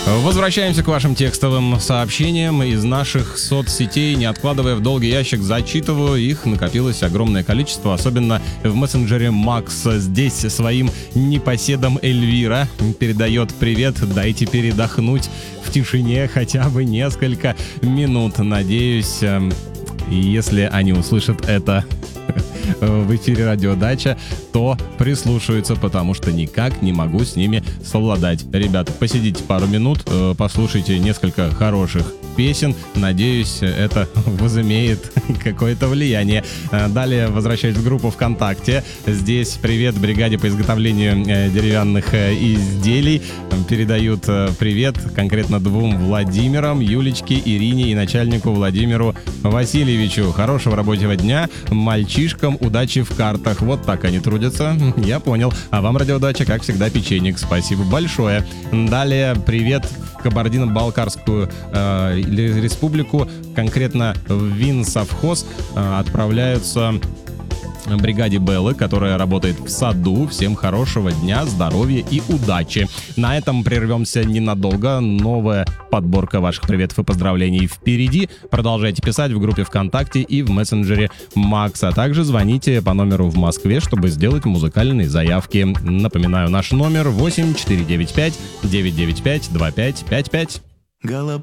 Возвращаемся к вашим текстовым сообщениям из наших соцсетей. Не откладывая в долгий ящик, зачитываю. Их накопилось огромное количество, особенно в мессенджере Макс. Здесь своим непоседам Эльвира передает привет. Дайте передохнуть в тишине хотя бы несколько минут. Надеюсь, если они услышат это в эфире «Радиодача», то прислушаются, потому что никак не могу с ними совладать. Ребята, посидите пару минут, послушайте несколько хороших песен. Надеюсь, это возымеет какое-то влияние. Далее возвращаюсь в группу ВКонтакте. Здесь привет бригаде по изготовлению деревянных изделий. Передают привет конкретно двум Владимирам, Юлечке, Ирине и начальнику Владимиру Васильевичу. Хорошего рабочего дня мальчишкам, удачи в картах. Вот так они трудятся, я понял. А вам, «Радиодача», как всегда, печенек. Спасибо большое. Далее привет в Кабардино-Балкарскую республику, конкретно в Винсовхоз отправляются бригаде Беллы, которая работает в саду. Всем хорошего дня, здоровья и удачи. На этом прервемся ненадолго. Новая подборка ваших приветов и поздравлений впереди. Продолжайте писать в группе ВКонтакте и в мессенджере Макс. А также звоните по номеру в Москве, чтобы сделать музыкальные заявки. Напоминаю, наш номер 8 495 995 2555.